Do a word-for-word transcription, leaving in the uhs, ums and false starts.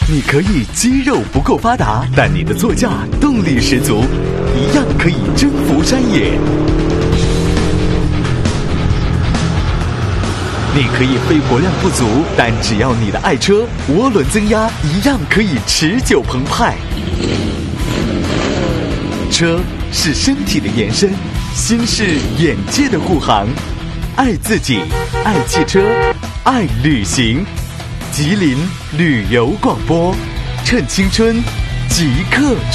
你可以肌肉不够发达，但你的座驾动力十足，一样可以征服山野。你可以肺活量不足，但只要你的爱车涡轮增压，一样可以持久澎湃。车是身体的延伸，心是眼界的护航。爱自己，爱汽车，爱旅行。吉林旅游广播，趁青春，即刻出